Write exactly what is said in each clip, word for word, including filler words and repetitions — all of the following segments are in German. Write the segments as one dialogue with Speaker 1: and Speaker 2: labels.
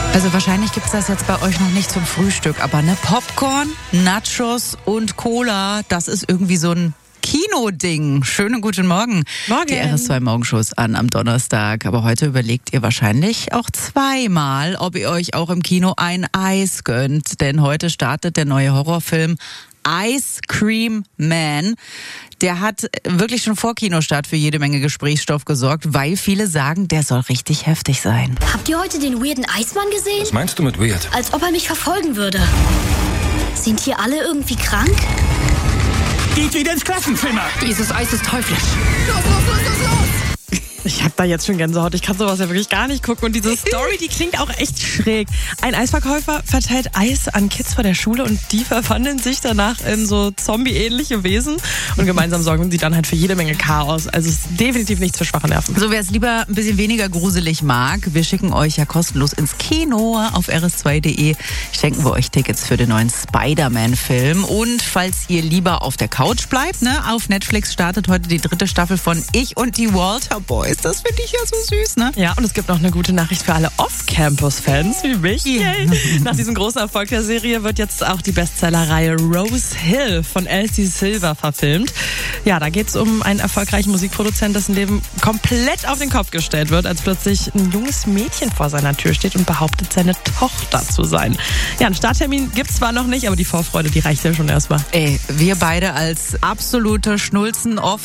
Speaker 1: Also wahrscheinlich gibt's das jetzt bei euch noch nicht zum Frühstück, aber ne, Popcorn, Nachos und Cola, das ist irgendwie so ein Kino-Ding. Schönen guten Morgen.
Speaker 2: Morgen.
Speaker 1: Die R S zwei Morgenshows an am Donnerstag. Aber heute überlegt ihr wahrscheinlich auch zweimal, ob ihr euch auch im Kino ein Eis gönnt. Denn heute startet der neue Horrorfilm Ice Cream Man. Der hat wirklich schon vor Kinostart für jede Menge Gesprächsstoff gesorgt, weil viele sagen, der soll richtig heftig sein.
Speaker 3: Habt ihr heute den weirden Eismann gesehen?
Speaker 4: Was meinst du mit weird?
Speaker 3: Als ob er mich verfolgen würde. Sind hier alle irgendwie krank?
Speaker 5: Geht wieder ins Klassenzimmer!
Speaker 6: Dieses Eis ist teuflisch.
Speaker 3: Los, los, los, los, los!
Speaker 2: Ich hab da jetzt schon Gänsehaut. Ich kann sowas ja wirklich gar nicht gucken. Und diese Story, die klingt auch echt schräg. Ein Eisverkäufer verteilt Eis an Kids vor der Schule und die verwandeln sich danach in so Zombie-ähnliche Wesen. Und gemeinsam sorgen sie dann halt für jede Menge Chaos. Also es ist definitiv nichts für schwache Nerven.
Speaker 1: So, wer es lieber ein bisschen weniger gruselig mag, wir schicken euch ja kostenlos ins Kino auf r s zwei punkt de. Schenken wir euch Tickets für den neuen Spider-Man-Film. Und falls ihr lieber auf der Couch bleibt, ne, auf Netflix startet heute die dritte Staffel von Ich und die Walter Boys. Das finde ich ja so süß, ne?
Speaker 2: Ja, und es gibt noch eine gute Nachricht für alle Off-Campus-Fans wie mich. Yay. Nach diesem großen Erfolg der Serie wird jetzt auch die Bestsellerreihe Rose Hill von Elsie Silver verfilmt. Ja, da geht es um einen erfolgreichen Musikproduzenten, dessen Leben komplett auf den Kopf gestellt wird, als plötzlich ein junges Mädchen vor seiner Tür steht und behauptet, seine Tochter zu sein. Ja, einen Starttermin gibt es zwar noch nicht, aber die Vorfreude, die reicht ja schon erstmal.
Speaker 1: Ey, wir beide als absolute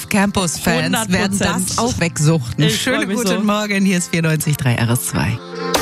Speaker 1: Schnulzen-Off-Campus-Fans werden das auch wegsuchten.
Speaker 2: Ich
Speaker 1: Schönen guten
Speaker 2: so.
Speaker 1: Morgen, hier ist vierundneunzig Komma drei R S zwei.